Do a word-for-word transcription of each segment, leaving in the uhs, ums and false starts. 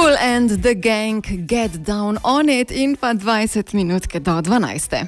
Kool and the Gang, Get Down on It in pa dvajset minutke do dvanajste.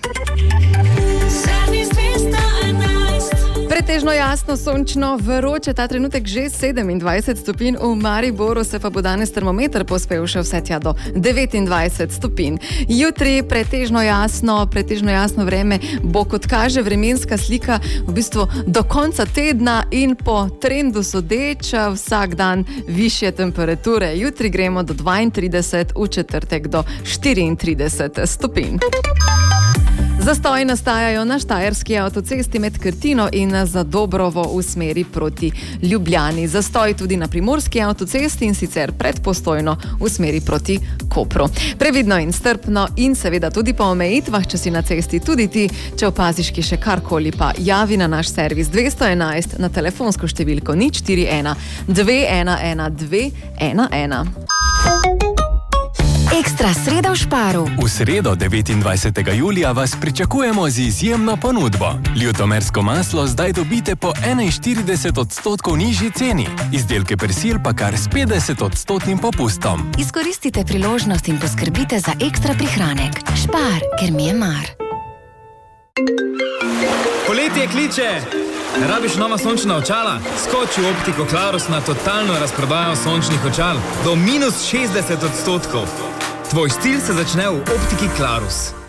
Pretežno jasno, sončno, vroče, ta trenutek že sedemindvajset stopinj, v Mariboru se pa bo danes termometer pospel še vse tja do devetindvajset stopinj. Jutri pretežno jasno, pretežno jasno vreme bo, kot kaže vremenska slika, v bistvu do konca tedna in po trendu sodeč vsak dan višje temperature. Jutri gremo do dvaintrideset, v četrtek do štiriintrideset stopinj. Zastoji nastajajo na štajerski avtocesti med Krtino in Zadobrovo v smeri proti Ljubljani. Zastoj tudi na primorski avtocesti in sicer pred Postojno v smeri proti Kopru. Previdno in strpno in seveda tudi po omejitvah, če si na cesti tudi ti, če opaziš ki še karkoli, pa javi na naš servis dvesto enajst na telefonsko številko nič štiri ena dve ena ena dve ena ena. Ekstra sreda v Šparu. V sredo devetindvajsetega julija vas pričakujemo z izjemno ponudbo. Ljutomersko maslo zdaj dobite po enainštirideset odstotkov nižji ceni. Izdelke persil pa kar s petdeset odstotnim popustom. Izkoristite priložnost in poskrbite za ekstra prihranek. Špar, ker mi je mar. Poletje kliče! Rabiš nova sončna očala? Skoči v Optiko Clarus na totalno razprodajo sončnih očal do minus šestdeset odstotkov. Tvoj stil se začne v Optiki Clarus.